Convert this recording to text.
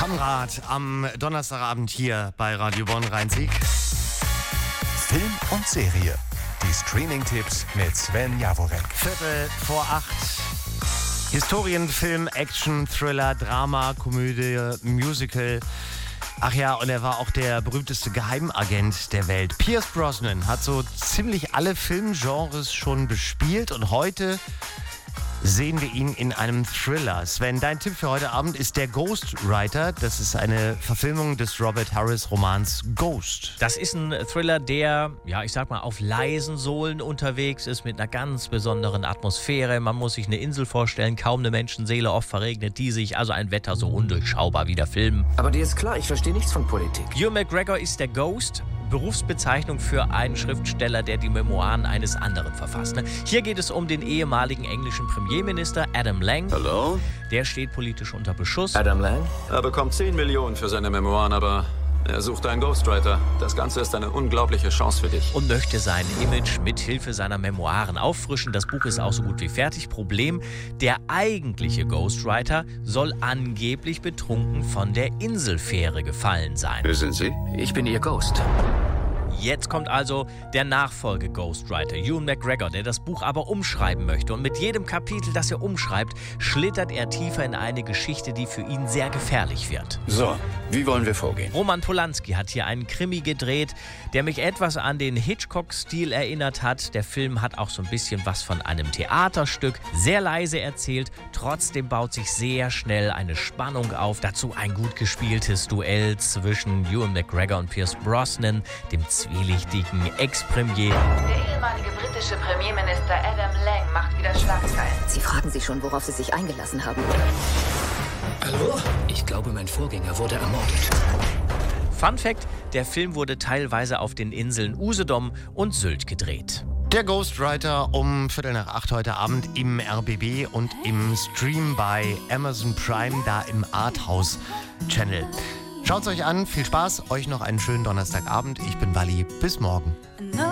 Kamerad am Donnerstagabend hier bei Radio Bonn Rhein-Sieg. Film und Serie. Die Streaming-Tipps mit Sven Jaworek. 7:45. Historienfilm, Action, Thriller, Drama, Komödie, Musical. Ach ja, und er war auch der berühmteste Geheimagent der Welt. Pierce Brosnan hat so ziemlich alle Filmgenres schon bespielt und heute sehen wir ihn in einem Thriller. Sven, dein Tipp für heute Abend ist der Ghostwriter. Das ist eine Verfilmung des Robert Harris-Romans Ghost. Das ist ein Thriller, der, ja, ich sag mal, auf leisen Sohlen unterwegs ist, mit einer ganz besonderen Atmosphäre. Man muss sich eine Insel vorstellen, kaum eine Menschenseele, oft verregnet die sich, also ein Wetter so undurchschaubar wie der Film. Aber dir ist klar, ich verstehe nichts von Politik. Ewan McGregor ist der Ghost, Berufsbezeichnung für einen Schriftsteller, der die Memoiren eines anderen verfasst. Hier geht es um den ehemaligen englischen Premierminister Adam Lang. Hallo? Der steht politisch unter Beschuss. Adam Lang? Er bekommt 10 Millionen für seine Memoiren, aber er sucht einen Ghostwriter. Das Ganze ist eine unglaubliche Chance für dich. Und möchte sein Image mit Hilfe seiner Memoiren auffrischen. Das Buch ist auch so gut wie fertig. Problem, der eigentliche Ghostwriter soll angeblich betrunken von der Inselfähre gefallen sein. Wer sind Sie? Ich bin ihr Ghost. Jetzt kommt also der Nachfolge-Ghostwriter, Ewan McGregor, der das Buch aber umschreiben möchte. Und mit jedem Kapitel, das er umschreibt, schlittert er tiefer in eine Geschichte, die für ihn sehr gefährlich wird. So, wie wollen wir vorgehen? Roman Polanski hat hier einen Krimi gedreht, der mich etwas an den Hitchcock-Stil erinnert hat. Der Film hat auch so ein bisschen was von einem Theaterstück, sehr leise erzählt. Trotzdem baut sich sehr schnell eine Spannung auf. Dazu ein gut gespieltes Duell zwischen Ewan McGregor und Pierce Brosnan, dem zwielichtigen Ex-Premier. Der ehemalige britische Premierminister Adam Lang macht wieder Schlagzeilen. Sie fragen sich schon, worauf Sie sich eingelassen haben. Hallo? Ich glaube, mein Vorgänger wurde ermordet. Fun Fact: Der Film wurde teilweise auf den Inseln Usedom und Sylt gedreht. Der Ghostwriter um 7:45 heute Abend im RBB und im Stream bei Amazon Prime, da im Arthouse-Channel. Schaut's euch an, viel Spaß, euch noch einen schönen Donnerstagabend. Ich bin Wally, bis morgen.